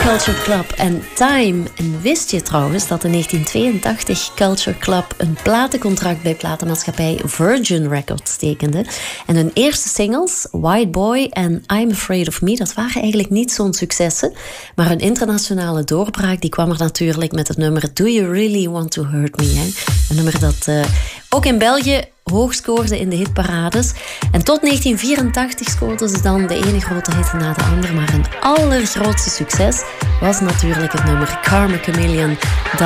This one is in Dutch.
Culture Club en Time. En wist je trouwens dat in 1982 Culture Club een platencontract bij platenmaatschappij Virgin Records tekende? En hun eerste singles, White Boy en I'm Afraid of Me, dat waren eigenlijk niet zo'n successen. Maar hun internationale doorbraak die kwam er natuurlijk met het nummer Do You Really Want to Hurt Me? Hè? Een nummer dat ook in België hoog scoorde in de hitparades. En tot 1984 scoorden ze dan de ene grote hit na de andere. Maar hun allergrootste succes was natuurlijk het nummer Karma Chameleon.